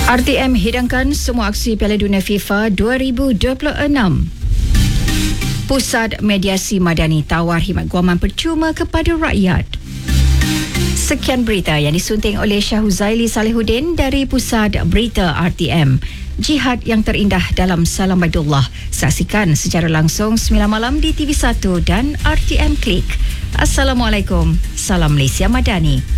RTM hidangkan semua aksi Piala Dunia FIFA 2026. Pusat Mediasi Madani tawar khidmat guaman percuma kepada rakyat. Sekian berita yang disunting oleh Syah Huzaili Salihuddin dari Pusat Berita RTM. Jihad yang terindah dalam Salam Baidullah. Saksikan secara langsung 9 malam di TV1 dan RTM Klik. Assalamualaikum. Salam Malaysia Madani.